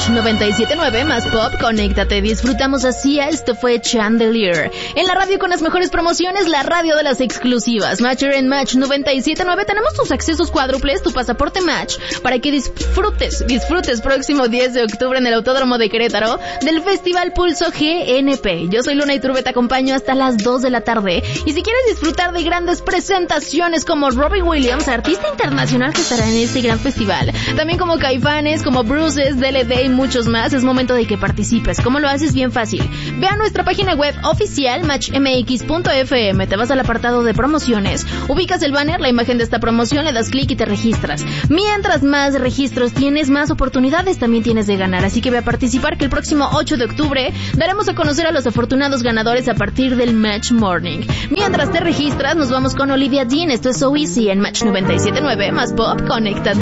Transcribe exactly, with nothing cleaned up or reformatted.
Match noventa y siete punto nueve más Pop, conéctate. Disfrutamos así. Esto fue Chandelier. En la radio con las mejores promociones, la radio de las exclusivas. Matcher en Match noventa y siete punto nueve. Tenemos tus accesos cuádruples, tu pasaporte Match, para que disfrutes, disfrutes próximo diez de octubre en el Autódromo de Querétaro del Festival Pulso G N P. Yo soy Luna Iturbe, te acompaño hasta las dos de la tarde. Y si quieres disfrutar de grandes presentaciones como Robbie Williams, artista internacional que estará en este gran festival, también como Caifanes, como Bruces, D L D y muchos más, es momento de que participes. ¿Cómo lo haces? Bien fácil. Ve a nuestra página web oficial match m x punto f m, te vas al apartado de promociones, ubicas el banner, la imagen de esta promoción, le das clic y te registras. Mientras más registros tienes, más oportunidades también tienes de ganar, así que ve a participar, que el próximo ocho de octubre daremos a conocer a los afortunados ganadores a partir del Match Morning. Mientras te registras, nos vamos con Olivia Dean. Esto es So Easy en Match noventa y siete punto nueve más Pop, conéctate.